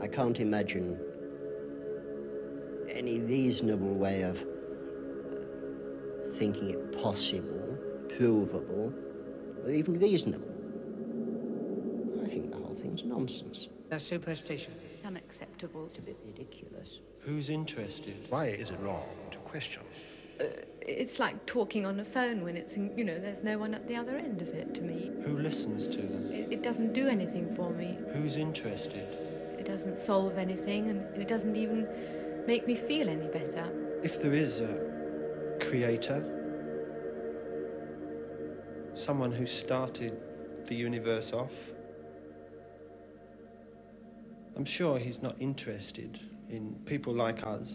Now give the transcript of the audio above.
I can't imagine any reasonable way of thinking it possible, provable, or even reasonable. I think the whole thing's nonsense. That's superstition. Unacceptable. It's a bit ridiculous. Who's interested? Why is it wrong to question? It's like talking on the phone when it's, there's no one at the other end of it to me. Who listens to them? It doesn't do anything for me. Who's interested? It doesn't solve anything, and it doesn't even make me feel any better. If there is a creator, someone who started the universe off, I'm sure he's not interested in people like us